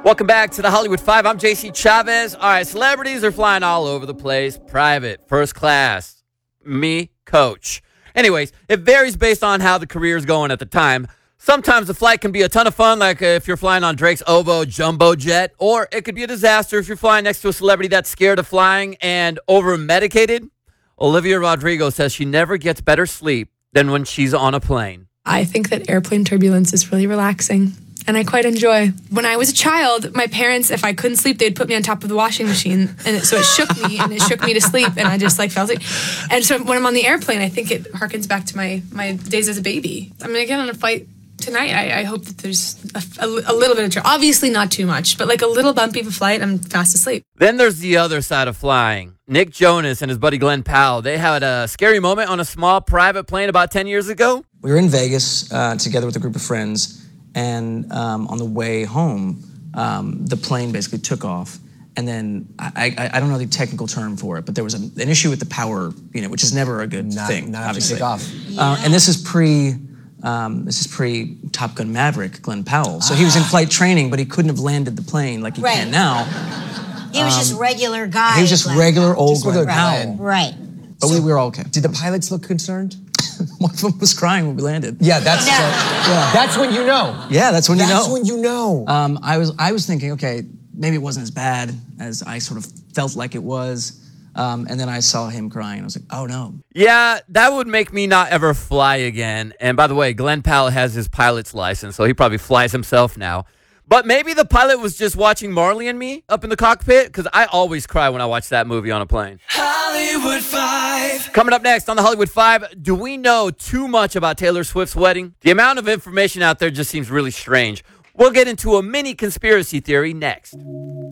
Welcome back to the Hollywood Five. I'm JC Chavez. All right, celebrities are flying all over the place. Private, first class, me, coach. Anyways, it varies based on how the career is going at the time. Sometimes the flight can be a ton of fun, like if you're flying on Drake's OVO jumbo jet, or it could be a disaster if you're flying next to a celebrity that's scared of flying and over-medicated. Olivia Rodrigo says she never gets better sleep than when she's on a plane. I think that airplane turbulence is really relaxing, and I quite enjoy. When I was a child, my parents, if I couldn't sleep, they'd put me on top of the washing machine, and so it shook me, and it shook me to sleep, and I just fell asleep. And so when I'm on the airplane, I think it harkens back to my days as a baby. I'm going to get on a flight tonight. I hope that there's a little bit of obviously not too much, but like a little bumpy of a flight, I'm fast asleep. Then there's the other side of flying. Nick Jonas and his buddy Glenn Powell, they had a scary moment on a small private plane about 10 years ago. We were in Vegas together with a group of friends, and on the way home, the plane basically took off. And then I don't know the technical term for it, but there was an issue with the power unit, which is never a good thing. Not obviously. to take off. And this is pre Top Gun Maverick, Glenn Powell. So he was in flight training, but he couldn't have landed the plane like he can now. He was just regular guy. He was just regular old Glenn Powell. Right. But we were all okay. Did the pilots look concerned? One of them was crying when we landed. Yeah, that's when you know. Yeah, that's when you know. That's when you know. I was thinking, okay, maybe it wasn't as bad as I sort of felt like it was. And then I saw him crying, and I was like, oh, no. Yeah, that would make me not ever fly again. And by the way, Glenn Powell has his pilot's license, so he probably flies himself now. But maybe the pilot was just watching Marley and Me up in the cockpit, because I always cry when I watch that movie on a plane. Hollywood Five. Coming up next on the Hollywood Five, do we know too much about Taylor Swift's wedding? The amount of information out there just seems really strange. We'll get into a mini conspiracy theory next.